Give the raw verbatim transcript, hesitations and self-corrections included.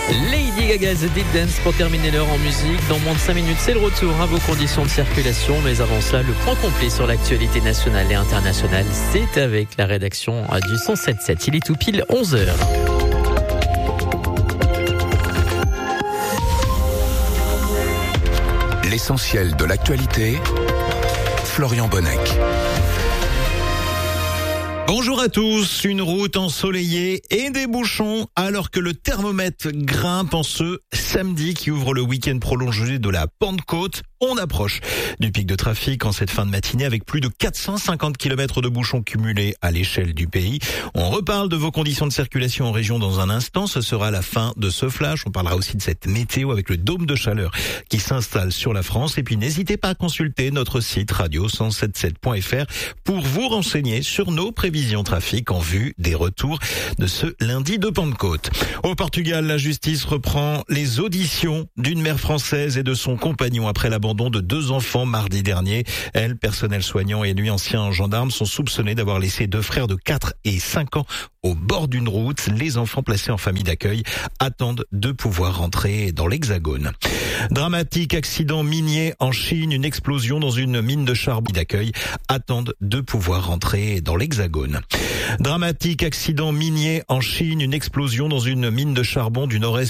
Lady Gaga, The Deep Dance pour terminer l'heure en musique. Dans moins de cinq minutes, c'est le retour à vos conditions de circulation. Mais avant cela, le point complet sur l'actualité nationale et internationale, c'est avec la rédaction du cent sept sept. Il est tout pile onze heures. L'essentiel de l'actualité, Florian Bonnec. Bonjour à tous, une route ensoleillée et des bouchons alors que le thermomètre grimpe en ce samedi qui ouvre le week-end prolongé de la Pentecôte. On approche du pic de trafic en cette fin de matinée avec plus de quatre cent cinquante kilomètres de bouchons cumulés à l'échelle du pays. On reparle de vos conditions de circulation en région dans un instant. Ce sera la fin de ce flash. On parlera aussi de cette météo avec le dôme de chaleur qui s'installe sur la France. Et puis n'hésitez pas à consulter notre site radio cent soixante-dix-sept point f r pour vous renseigner sur nos prévisions trafic en vue des retours de ce lundi de Pentecôte. Au Portugal, la justice reprend les auditions d'une mère française et de son compagnon après l'abandon de deux enfants mardi dernier. Elle, personnel soignant et lui, ancien gendarme, sont soupçonnés d'avoir laissé deux frères de quatre et cinq ans au bord d'une route. Les enfants placés en famille d'accueil attendent de pouvoir rentrer dans l'Hexagone. Dramatique accident minier en Chine, une explosion dans une mine de charbon d'accueil attendent de pouvoir rentrer dans l'Hexagone. Dramatique accident minier en Chine, une explosion dans une mine de charbon du nord-est